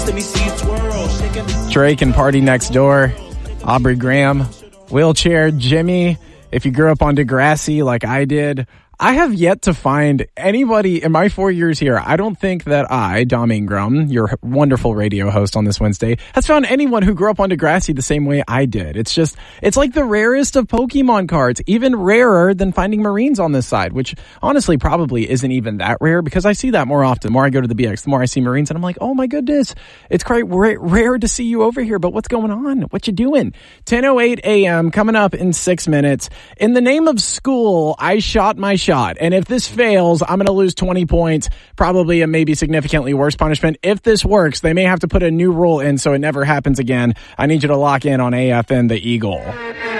Drake and Party Next Door, Aubrey Graham, Wheelchair Jimmy. If you grew up on Degrassi like I did, I have yet to find anybody in my 4 years here. I don't think that I, Dom Ingram, your wonderful radio host on this Wednesday, has found anyone who grew up on Degrassi the same way I did. It's like the rarest of Pokemon cards, even rarer than finding Marines on this side, which honestly probably isn't even that rare because I see that more often. The more I go to the BX, the more I see Marines, and I'm like, oh my goodness, it's quite rare to see you over here, but what's going on? What you doing? 10:08 a.m. coming up in 6 minutes. In the name of school, I shot my shot. And if this fails, I'm going to lose 20 points, probably a maybe significantly worse punishment. If this works, they may have to put a new rule in so it never happens again. I need you to lock in on AFN the Eagle.